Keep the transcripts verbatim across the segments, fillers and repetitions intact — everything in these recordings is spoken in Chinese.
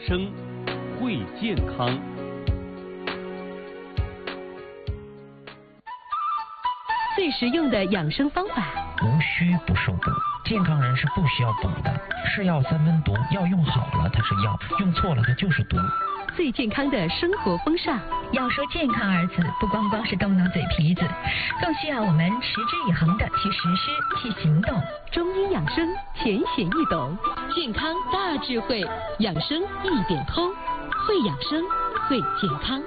生，会健康。 最实用的养生方法， 无需不受补。健康人是不需要补的，是药三分毒，药用好了它是药，用错了它就是毒。 最健康的生活风尚， 要说健康二字，不光光是动动嘴皮子，更需要我们持之以恒的去实施、去行动。 中医养生浅显易懂，健康大智慧，养生一点通，会养生，会健康。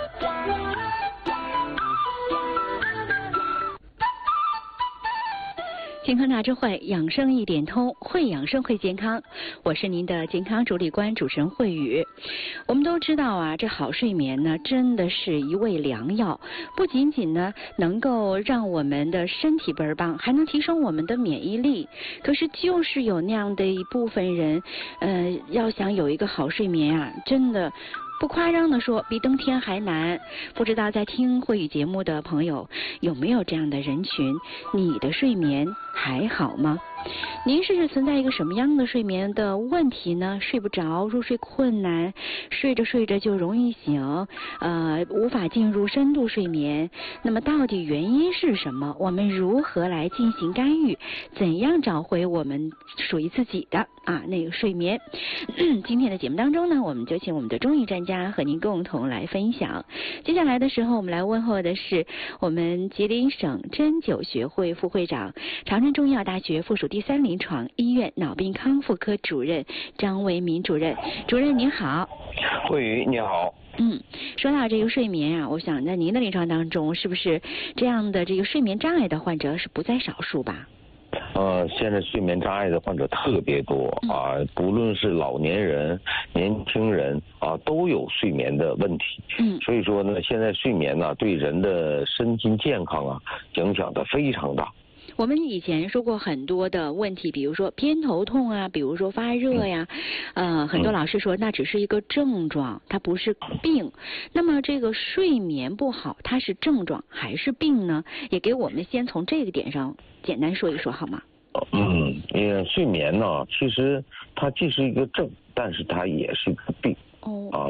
健康大智慧，养生一点通，会养生会健康。我是您的健康主理官主持人慧宇。我们都知道啊，这好睡眠呢，真的是一味良药，不仅仅呢能够让我们的身体倍儿棒，还能提升我们的免疫力。可是就是有那样的一部分人，呃，要想有一个好睡眠啊，真的。不夸张的说，比登天还难。不知道在听慧宇节目的朋友有没有这样的人群？你的睡眠还好吗？您是存在一个什么样的睡眠的问题呢？睡不着，入睡困难，睡着睡着就容易醒，呃，无法进入深度睡眠。那么到底原因是什么？我们如何来进行干预？怎样找回我们属于自己的啊那个睡眠？今天的节目当中呢，我们就请我们的中医专家和您共同来分享。接下来的时候，我们来问候的是我们吉林省针灸学会副会长、长春中医药大学附属第三临床医院脑病康复科主任张维民主任。主任您好。 慧宇你好。 嗯，说到这个睡眠啊，我想在您的临床当中，是不是这样的这个睡眠障碍的患者是不在少数吧？ 呃，现在睡眠障碍的患者特别多啊，不论是老年人、年轻人啊，都有睡眠的问题。嗯，所以说呢，现在睡眠呢，对人的身心健康啊，影响的非常大。 我们以前说过很多的问题，比如说偏头痛啊，比如说发热呀，呃，很多老师说那只是一个症状，它不是病。那么这个睡眠不好，它是症状还是病呢？也给我们先从这个点上简单说一说好吗？ 嗯，呃，睡眠呢，其实它既是一个症，但是它也是一个病。哦。啊。